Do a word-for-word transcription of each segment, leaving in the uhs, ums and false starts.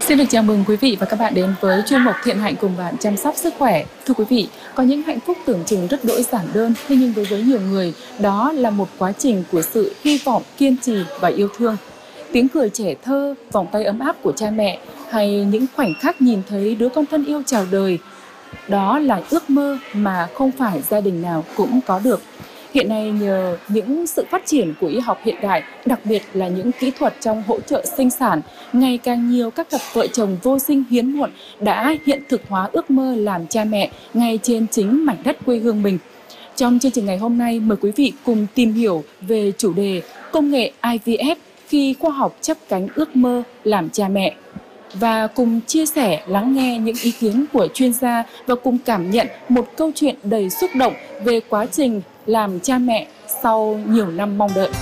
Xin được chào mừng quý vị và các bạn đến với chuyên mục Thiện Hạnh cùng bạn chăm sóc sức khỏe. Thưa quý vị, có những hạnh phúc tưởng chừng rất đỗi giản đơn, thế nhưng đối với nhiều người, đó là một quá trình của sự hy vọng, kiên trì và yêu thương. Tiếng cười trẻ thơ, vòng tay ấm áp của cha mẹ hay những khoảnh khắc nhìn thấy đứa con thân yêu chào đời, đó là ước mơ mà không phải gia đình nào cũng có được. Hiện nay nhờ những sự phát triển của y học hiện đại, đặc biệt là những kỹ thuật trong hỗ trợ sinh sản, ngày càng nhiều các cặp vợ chồng vô sinh hiếm muộn đã hiện thực hóa ước mơ làm cha mẹ ngay trên chính mảnh đất quê hương mình. Trong chương trình ngày hôm nay, mời quý vị cùng tìm hiểu về chủ đề công nghệ I V F khi khoa học chắp cánh ước mơ làm cha mẹ. Và cùng chia sẻ, lắng nghe những ý kiến của chuyên gia và cùng cảm nhận một câu chuyện đầy xúc động về quá trình làm cha mẹ sau nhiều năm mong đợi.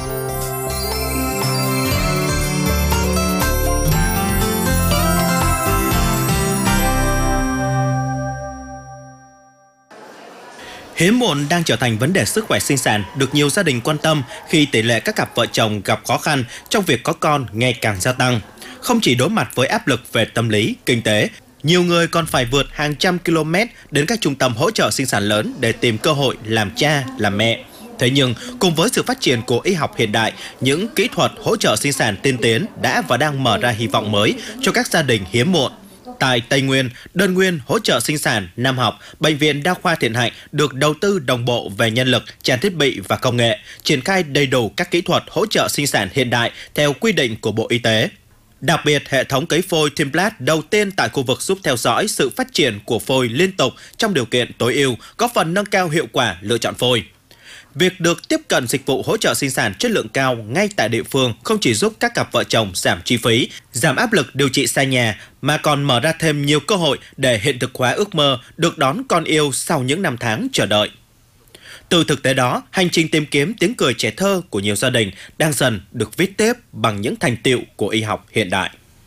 Hiếm muộn đang trở thành vấn đề sức khỏe sinh sản được nhiều gia đình quan tâm khi tỷ lệ các cặp vợ chồng gặp khó khăn trong việc có con ngày càng gia tăng. Không chỉ đối mặt với áp lực về tâm lý, kinh tế, nhiều người còn phải vượt hàng trăm km đến các trung tâm hỗ trợ sinh sản lớn để tìm cơ hội làm cha, làm mẹ. Thế nhưng, cùng với sự phát triển của y học hiện đại, những kỹ thuật hỗ trợ sinh sản tiên tiến đã và đang mở ra hy vọng mới cho các gia đình hiếm muộn. Tại Tây Nguyên, đơn nguyên hỗ trợ sinh sản, Nam học, Bệnh viện Đa khoa Thiện Hạnh được đầu tư đồng bộ về nhân lực, trang thiết bị và công nghệ, triển khai đầy đủ các kỹ thuật hỗ trợ sinh sản hiện đại theo quy định của Bộ Y tế. Đặc biệt, hệ thống cấy phôi Thimplat đầu tiên tại khu vực giúp theo dõi sự phát triển của phôi liên tục trong điều kiện tối ưu, góp phần nâng cao hiệu quả lựa chọn phôi. Việc được tiếp cận dịch vụ hỗ trợ sinh sản chất lượng cao ngay tại địa phương không chỉ giúp các cặp vợ chồng giảm chi phí, giảm áp lực điều trị xa nhà, mà còn mở ra thêm nhiều cơ hội để hiện thực hóa ước mơ được đón con yêu sau những năm tháng chờ đợi. Từ thực tế đó, hành trình tìm kiếm tiếng cười trẻ thơ của nhiều gia đình đang dần được viết tiếp bằng những thành tựu của y học hiện đại.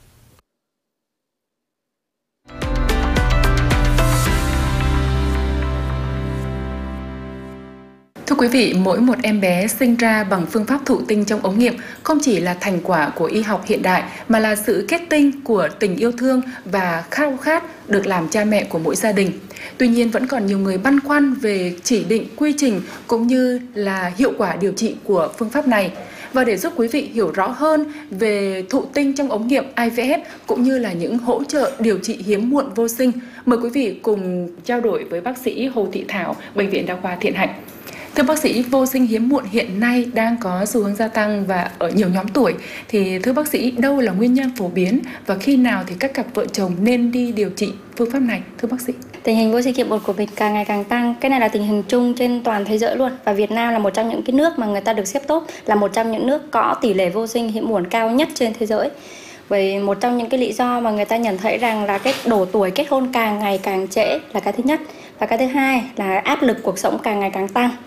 Thưa quý vị, mỗi một em bé sinh ra bằng phương pháp thụ tinh trong ống nghiệm không chỉ là thành quả của y học hiện đại mà là sự kết tinh của tình yêu thương và khao khát được làm cha mẹ của mỗi gia đình. Tuy nhiên vẫn còn nhiều người băn khoăn về chỉ định, quy trình cũng như là hiệu quả điều trị của phương pháp này. Và để giúp quý vị hiểu rõ hơn về thụ tinh trong ống nghiệm I V F cũng như là những hỗ trợ điều trị hiếm muộn vô sinh, mời quý vị cùng trao đổi với bác sĩ Hồ Thị Thảo, Bệnh viện Đa khoa Thiện Hạnh. Thưa bác sĩ, vô sinh hiếm muộn hiện nay đang có xu hướng gia tăng và ở nhiều nhóm tuổi. Thì thưa bác sĩ, đâu là nguyên nhân phổ biến và khi nào thì các cặp vợ chồng nên đi điều trị phương pháp này? Thưa bác sĩ. Tình hình vô sinh hiếm muộn của mình càng ngày càng tăng. Cái này là tình hình chung trên toàn thế giới luôn. Và Việt Nam là một trong những cái nước mà người ta được xếp top, là một trong những nước có tỷ lệ vô sinh hiếm muộn cao nhất trên thế giới. Vì một trong những cái lý do mà người ta nhận thấy rằng là cái độ tuổi kết hôn càng ngày càng trễ là cái thứ nhất. Và cái thứ hai là áp lực cuộc sống càng ngày càng tăng.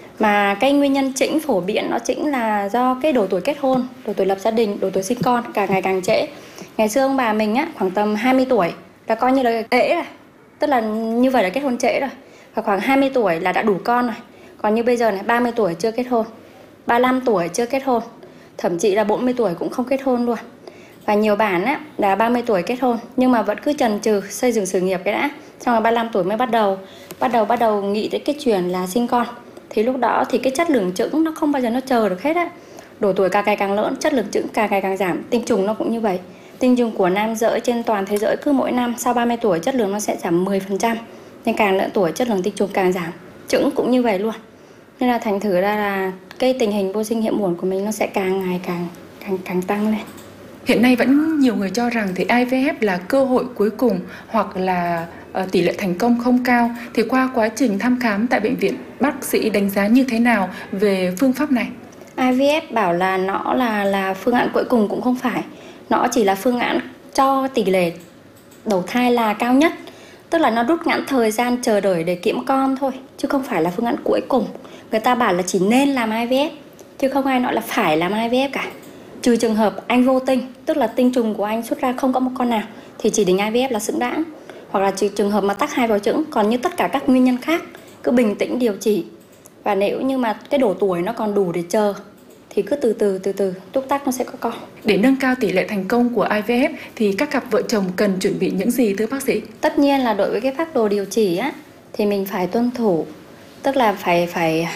Mà cái nguyên nhân chính phổ biến nó chính là do cái độ tuổi kết hôn, độ tuổi lập gia đình, độ tuổi sinh con càng ngày càng trễ. Ngày xưa ông bà mình á, khoảng tầm hai mươi tuổi là coi như là ế rồi, tức là như vậy là kết hôn trễ rồi. Và khoảng hai mươi tuổi là đã đủ con rồi. Còn như bây giờ này, ba mươi tuổi chưa kết hôn, ba mươi lăm tuổi chưa kết hôn, thậm chí là bốn mươi tuổi cũng không kết hôn luôn. Và nhiều bạn á, là ba mươi tuổi kết hôn nhưng mà vẫn cứ chần chừ xây dựng sự nghiệp cái đã. Xong rồi ba mươi lăm tuổi mới bắt đầu, bắt đầu bắt đầu nghĩ tới cái chuyện là sinh con. Thì lúc đó thì cái chất lượng trứng nó không bao giờ nó chờ được hết á. Độ tuổi càng ngày càng lớn, chất lượng trứng càng ngày càng giảm. Tinh trùng nó cũng như vậy. Tinh trùng của nam giới trên toàn thế giới cứ mỗi năm sau ba mươi tuổi chất lượng nó sẽ giảm mười phần trăm. Nên càng lớn tuổi chất lượng tinh trùng càng giảm. Trứng cũng như vậy luôn. Nên là thành thử ra là cái tình hình vô sinh hiếm muộn của mình nó sẽ càng ngày càng càng càng tăng lên. Hiện nay vẫn nhiều người cho rằng thì I V F là cơ hội cuối cùng hoặc là uh, tỷ lệ thành công không cao. Thì qua quá trình thăm khám tại bệnh viện, bác sĩ đánh giá như thế nào về phương pháp này? I V F bảo là nó là là phương án cuối cùng cũng không phải. Nó chỉ là phương án cho tỷ lệ đầu thai là cao nhất. Tức là nó rút ngắn thời gian chờ đợi để kiếm con thôi, chứ không phải là phương án cuối cùng. Người ta bảo là chỉ nên làm I V F, chứ không ai nói là phải làm I V F cả. Trừ trường hợp anh vô tinh, tức là tinh trùng của anh xuất ra không có một con nào, thì chỉ định I V F là xứng đáng. Hoặc là trừ trường hợp mà tắc hai vòi trứng. Còn như tất cả các nguyên nhân khác, cứ bình tĩnh điều trị. Và nếu như mà cái độ tuổi nó còn đủ để chờ thì cứ từ từ từ từ túc tắc nó sẽ có con. Để nâng cao tỷ lệ thành công của I V F thì các cặp vợ chồng cần chuẩn bị những gì thưa bác sĩ? Tất nhiên là đối với cái phác đồ điều trị á thì mình phải tuân thủ, tức là phải phải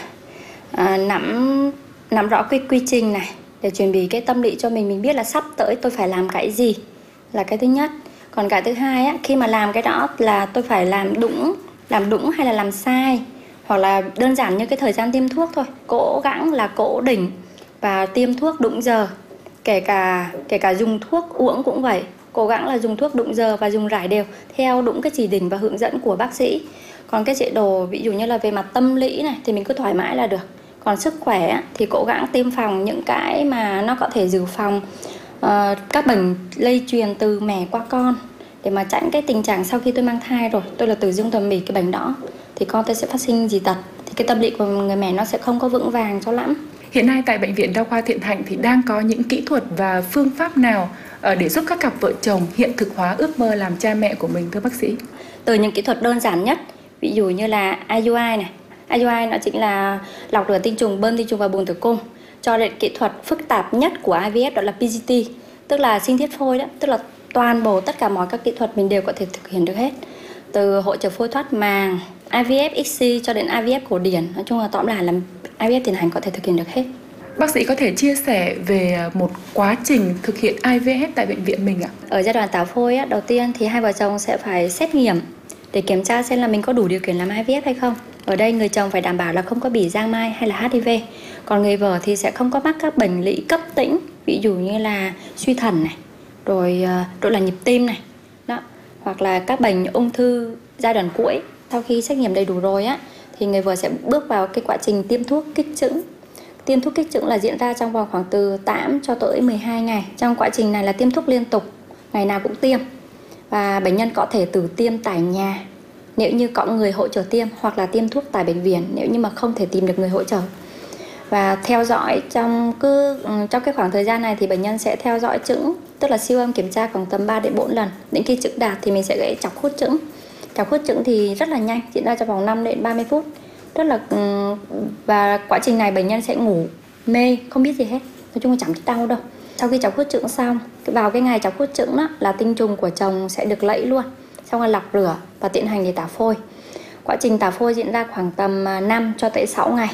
à, nắm nắm rõ cái quy trình này để chuẩn bị cái tâm lý cho mình, mình biết là sắp tới tôi phải làm cái gì là cái thứ nhất. Còn cái thứ hai á, khi mà làm cái đó là tôi phải làm đúng, làm đúng hay là làm sai, hoặc là đơn giản như cái thời gian tiêm thuốc thôi, cố gắng là cố định và tiêm thuốc đúng giờ. Kể cả kể cả dùng thuốc uống cũng vậy, cố gắng là dùng thuốc đúng giờ và dùng rải đều theo đúng cái chỉ định và hướng dẫn của bác sĩ. Còn cái chế độ ví dụ như là về mặt tâm lý này thì mình cứ thoải mái là được. Còn sức khỏe thì cố gắng tiêm phòng những cái mà nó có thể dự phòng uh, các bệnh lây truyền từ mẹ qua con, để mà tránh cái tình trạng sau khi tôi mang thai rồi, tôi là tự dưng tôi bị cái bệnh đó thì con tôi sẽ phát sinh dị tật, thì cái tâm lý của người mẹ nó sẽ không có vững vàng cho lắm. Hiện nay tại Bệnh viện Đa khoa Thiện Hạnh thì đang có những kỹ thuật và phương pháp nào để giúp các cặp vợ chồng hiện thực hóa ước mơ làm cha mẹ của mình thưa bác sĩ? Từ những kỹ thuật đơn giản nhất, ví dụ như là I U I này. I U I nó chính là lọc rửa tinh trùng, bơm tinh trùng vào buồng tử cung, cho đến kỹ thuật phức tạp nhất của I V F đó là P G T, tức là sinh thiết phôi đó, tức là toàn bộ tất cả mọi các kỹ thuật mình đều có thể thực hiện được hết. Từ hỗ trợ phôi thoát màng, I V F X C cho đến I V F cổ điển, nói chung là tóm lại là I V F Thiện Hạnh có thể thực hiện được hết. Bác sĩ có thể chia sẻ về một quá trình thực hiện I V F tại bệnh viện mình ạ? Ở giai đoạn tạo phôi á, đầu tiên thì hai vợ chồng sẽ phải xét nghiệm để kiểm tra xem là mình có đủ điều kiện làm I V F hay không. Ở đây người chồng phải đảm bảo là không có bị giang mai hay là H I V. Còn người vợ thì sẽ không có mắc các bệnh lý cấp tính, ví dụ như là suy thận này, rồi rồi là nhịp tim này, đó, hoặc là các bệnh ung thư giai đoạn cuối. Sau khi xét nghiệm đầy đủ rồi á, thì người vợ sẽ bước vào cái quá trình tiêm thuốc kích trứng. Tiêm thuốc kích trứng là diễn ra trong vòng khoảng từ tám cho tới mười hai ngày. Trong quá trình này là tiêm thuốc liên tục, ngày nào cũng tiêm. Và bệnh nhân có thể tự tiêm tại nhà nếu như có người hỗ trợ tiêm, hoặc là tiêm thuốc tại bệnh viện nếu như mà không thể tìm được người hỗ trợ. Và theo dõi trong cứ trong cái khoảng thời gian này thì bệnh nhân sẽ theo dõi trứng, tức là siêu âm kiểm tra khoảng tầm ba đến bốn lần. Đến khi trứng đạt thì mình sẽ gãy chọc hút trứng. Chọc hút trứng thì rất là nhanh, diễn ra trong vòng năm đến ba mươi phút. Rất là và quá trình này bệnh nhân sẽ ngủ mê, không biết gì hết, nói chung là chẳng biết đau đâu. Sau khi chọc hút trứng xong, vào cái ngày chọc hút trứng đó là tinh trùng của chồng sẽ được lẫy luôn, xong rồi lọc rửa và tiến hành để tạo phôi. Quá trình tạo phôi diễn ra khoảng tầm năm cho tới sáu ngày,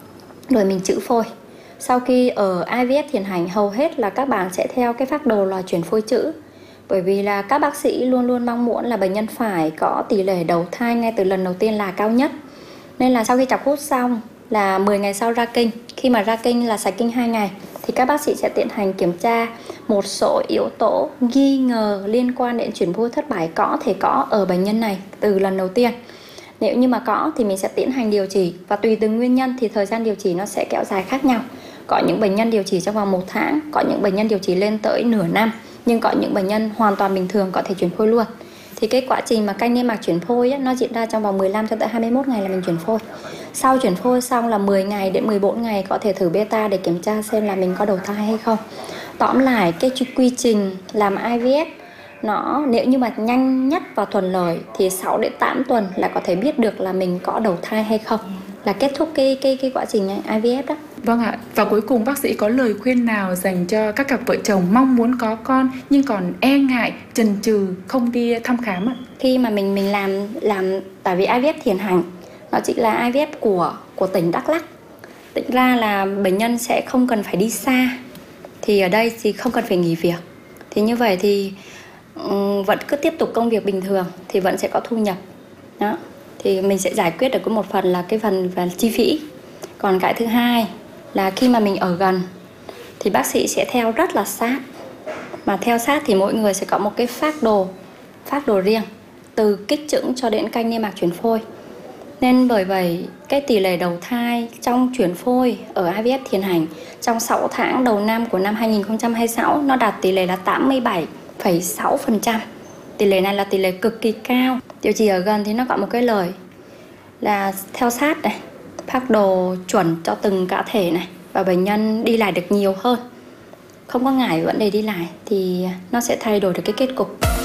rồi mình trữ phôi. Sau khi ở I V F Thiện Hạnh hầu hết là các bạn sẽ theo cái phác đồ là chuyển phôi trữ, bởi vì là các bác sĩ luôn luôn mong muốn là bệnh nhân phải có tỷ lệ đầu thai ngay từ lần đầu tiên là cao nhất. Nên là sau khi chọc hút xong là mười ngày sau ra kinh. Khi mà ra kinh là sạch kinh hai ngày thì các bác sĩ sẽ tiến hành kiểm tra một số yếu tố nghi ngờ liên quan đến chuyển phôi thất bại có thể có ở bệnh nhân này từ lần đầu tiên. Nếu như mà có thì mình sẽ tiến hành điều trị, và tùy từng nguyên nhân thì thời gian điều trị nó sẽ kéo dài khác nhau. Có những bệnh nhân điều trị trong vòng một tháng, có những bệnh nhân điều trị lên tới nửa năm, nhưng có những bệnh nhân hoàn toàn bình thường có thể chuyển phôi luôn. Thì cái quá trình mà canh niêm mạc chuyển phôi á, nó diễn ra trong vòng mười lăm cho tới hai mươi mốt ngày là mình chuyển phôi. Sau chuyển phôi xong là mười ngày đến mười bốn ngày có thể thử beta để kiểm tra xem là mình có đầu thai hay không. Tóm lại cái quy trình làm I V F nó nếu như mà nhanh nhất và thuận lợi thì sáu đến tám tuần là có thể biết được là mình có đầu thai hay không, là kết thúc cái cái cái quá trình I V F đó. Vâng ạ, và cuối cùng bác sĩ có lời khuyên nào dành cho các cặp vợ chồng mong muốn có con nhưng còn e ngại, chần chừ không đi thăm khám ạ? Khi mà mình mình làm làm tại vì I V F Thiện Hạnh nó chỉ là I V F của của tỉnh Đắk Lắk. Tính ra là bệnh nhân sẽ không cần phải đi xa, thì ở đây thì không cần phải nghỉ việc. Thì như vậy thì um, vẫn cứ tiếp tục công việc bình thường thì vẫn sẽ có thu nhập. Đó. Thì mình sẽ giải quyết được có một phần là cái phần về chi phí. Còn cái thứ hai là khi mà mình ở gần thì bác sĩ sẽ theo rất là sát. Mà theo sát thì mỗi người sẽ có một cái phác đồ, phác đồ riêng, từ kích trứng cho đến canh niêm mạc chuyển phôi. Nên bởi vậy cái tỷ lệ đầu thai trong chuyển phôi ở I V F Thiện Hạnh trong sáu tháng đầu năm của năm hai nghìn không trăm hai mươi sáu nó đạt tỷ lệ là tám mươi bảy phẩy sáu phần trăm. Tỷ lệ này là tỷ lệ cực kỳ cao. Điều trị ở gần thì nó có một cái lợi là theo sát này, phác đồ chuẩn cho từng cá thể này, và bệnh nhân đi lại được nhiều hơn, không có ngại vấn đề đi lại thì nó sẽ thay đổi được cái kết cục.